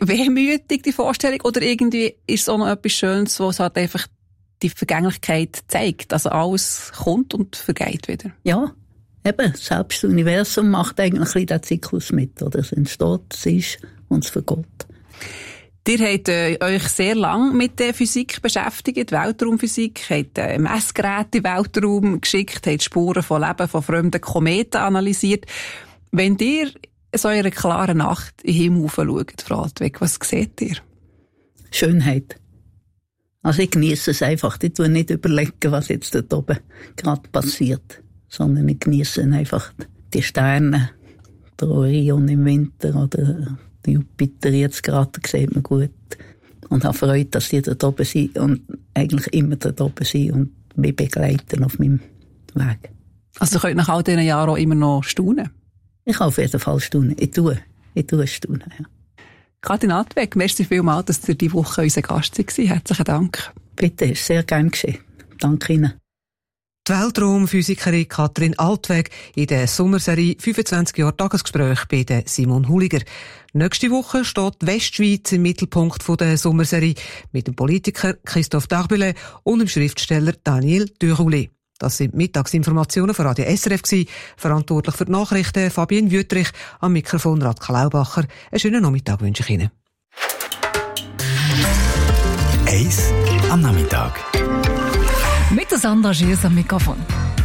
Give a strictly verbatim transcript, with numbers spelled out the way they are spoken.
wehmütig, die Vorstellung, oder irgendwie ist es auch noch etwas Schönes, was halt einfach die Vergänglichkeit zeigt? Also alles kommt und vergeht wieder. Ja, eben, selbst das Universum macht eigentlich ein bisschen den Zyklus mit. Oder? Es entsteht, es ist und es vergeht. Ihr habt äh, euch sehr lang mit der Physik beschäftigt, Weltraumphysik, habt äh, Messgeräte im Weltraum geschickt, habt Spuren von Leben von fremden Kometen analysiert. Wenn ihr so in einer klaren Nacht in den Himmel schaut, Frau Altwegg, was seht ihr? Schönheit. Also ich genieße es einfach. Ich tue nicht überlegen, was jetzt dort oben gerade passiert, sondern ich genieße einfach die Sterne, der Orion im Winter oder Jupiter jetzt gerade, sieht man gut. Und habe Freude, dass die dort oben sind und eigentlich immer dort oben sind und mich begleiten auf meinem Weg. Also ihr könnt nach all diesen Jahren auch immer noch staunen? Ich kann auf jeden Fall staunen. Ich tue. Ich tue staunen, ja. Kathrin Altwegg, merci vielmals, dass ihr diese Woche unser Gast war. Herzlichen Dank. Bitte, ist sehr gern geschehen. Danke Ihnen. Die Weltraumphysikerin Kathrin Altwegg in der Sommerserie fünfundzwanzig Jahre Tagesgespräch bei der Simon Huliger. Nächste Woche steht die Westschweiz im Mittelpunkt der Sommerserie mit dem Politiker Christophe Darbelé und dem Schriftsteller Daniel Deroulet. Das sind Mittagsinformationen von Radio S R F gewesen. Verantwortlich für die Nachrichten Fabienne Wüttrich, am Mikrofon Radka Laubacher. Einen schönen Nachmittag wünsche ich Ihnen. Eis am Nachmittag. Mit der Sandra Schiers am Mikrofon.